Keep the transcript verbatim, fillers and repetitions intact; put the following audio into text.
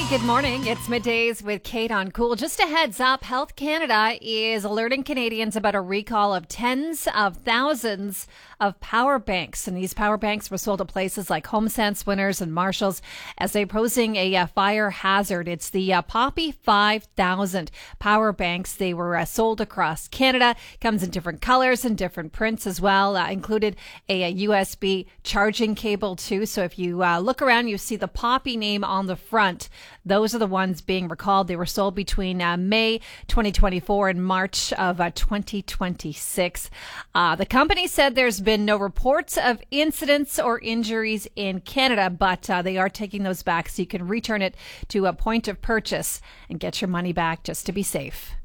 Good morning. It's middays with Kate on Cool. Just a heads up, Health Canada is alerting Canadians about a recall of tens of thousands of power banks. And these power banks were sold at places like HomeSense, Winners, and Marshalls as they're posing a uh, fire hazard. It's the uh, Poppy five thousand power banks. They were uh, sold across Canada. Comes in different colors and different prints as well. Uh, included a, a U S B charging cable too. So if you uh, look around, you see the Poppy name on the front. Those are the ones being recalled. They were sold between uh, May twenty twenty-four and March of uh, twenty twenty-six. Uh, the company said there's been no reports of incidents or injuries in Canada, but uh, they are taking those back so you can return it to a point of purchase and get your money back just to be safe.